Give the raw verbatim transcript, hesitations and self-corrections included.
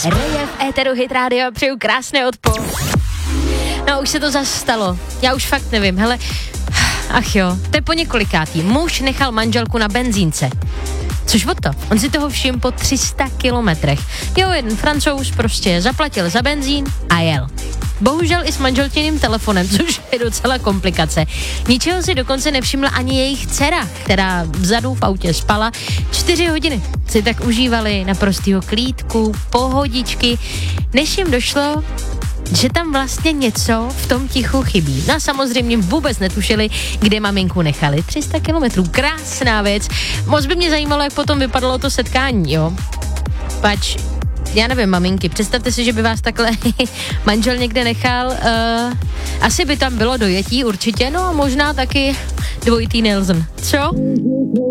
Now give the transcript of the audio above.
Reje v éteru Hit Radio, přeju krásné odpo. No, už se to zase stalo. Já už fakt nevím, hele. Ach jo, to je po několikátý. Muž nechal manželku na benzínce. Což o to? On si toho všiml po tři sta kilometrech. Jo, jeden Francouz prostě zaplatil za benzín a jel. Bohužel i s manželčiným telefonem, což je docela komplikace. Ničeho si dokonce nevšimla ani jejich dcera, která vzadu v autě spala. Čtyři hodiny si tak užívali naprostýho klídku, pohodičky, než jim došlo, že tam vlastně něco v tom tichu chybí. No samozřejmě vůbec netušili, kde maminku nechali. tři sta kilometrů, krásná věc. Moc by mě zajímalo, jak potom vypadalo to setkání, jo. Pač, já nevím, maminky, představte si, že by vás takhle manžel někde nechal. Uh, asi by tam bylo dojetí určitě, no a možná taky dvojitý Nelson. Co?